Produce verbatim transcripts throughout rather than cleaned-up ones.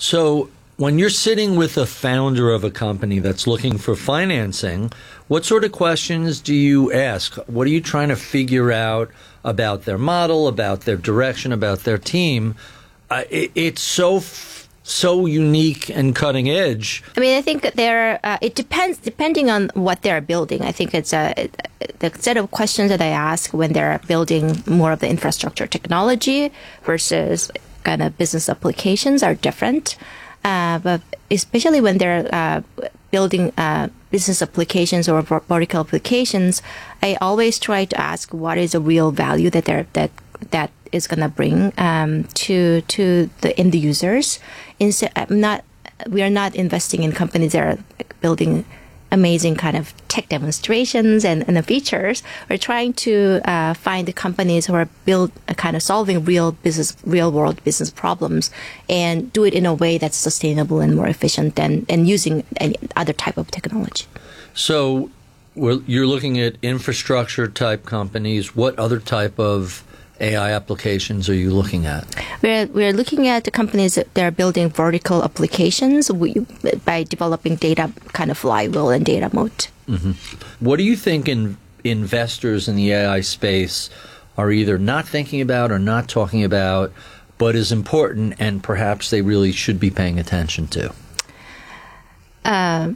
So when you're sitting with a founder of a company that's looking for financing, what sort of questions do you ask? What are you trying to figure out about their model, about their direction, about their team? Uh, it, it's so f- so unique and cutting edge. I mean, I think there. Uh, it depends depending on what they're building. I think it's a the set of questions that I ask when they're building more of the infrastructure technology versus kind of business applications are different. Uh, but especially when they're uh, building uh, business applications or vertical applications, I always try to ask what is the real value that they're that that is going to bring um, to to the end users. Instead, I'm not we are not investing in companies that are building amazing kind of tech demonstrations and, and the features. We're trying to uh, find the companies who are build uh, kind of solving real business, real world business problems, and do it in a way that's sustainable and more efficient than and using any other type of technology. So we're, you're looking at infrastructure type companies. What other type of A I applications are you looking at? We're we're looking at the companies that they're building vertical applications we, by developing data kind of flywheel and data moat. Mm-hmm. What do you think in, investors in the A I space are either not thinking about or not talking about, but is important and perhaps they really should be paying attention to? Uh,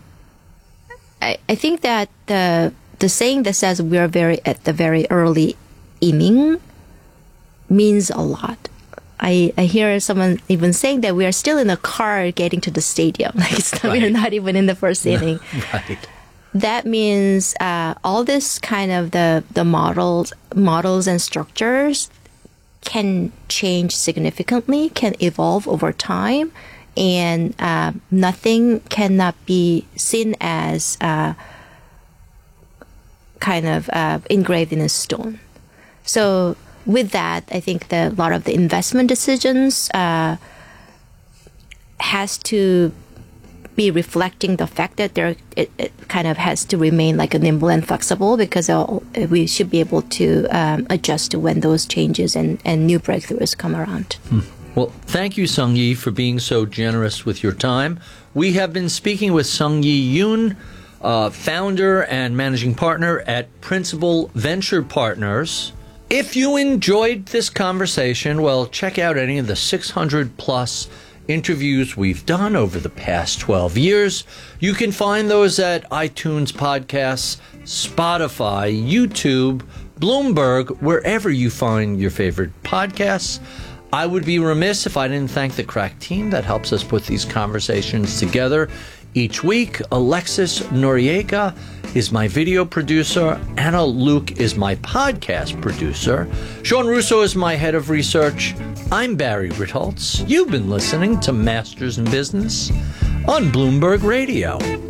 I I think that the the saying that says we are very at the very early inning means a lot. I, I hear someone even saying that we are still in a car getting to the stadium. Like it's not, right. We're not even in the first inning. Right. That means uh, all this kind of the the models models and structures can change significantly, can evolve over time, and uh, nothing cannot be seen as uh, kind of uh, engraved in a stone. So with that, I think that a lot of the investment decisions uh, has to be reflecting the fact that there it, it kind of has to remain like a nimble and flexible, because we should be able to um, adjust to when those changes and, and new breakthroughs come around. Hmm. Well, thank you, Sung-Yi, for being so generous with your time. We have been speaking with Sung-Yi Yoon, uh, founder and managing partner at Principal Venture Partners. If you enjoyed this conversation, well, check out any of the six hundred plus interviews we've done over the past twelve years. You can find those at iTunes Podcasts, Spotify, YouTube, Bloomberg, wherever you find your favorite podcasts. I would be remiss if I didn't thank the Crack team that helps us put these conversations together each week. Alexis Noriega is my video producer. Anna Luke is my podcast producer. Sean Russo is my head of research. I'm Barry Ritholtz. You've been listening to Masters in Business on Bloomberg Radio.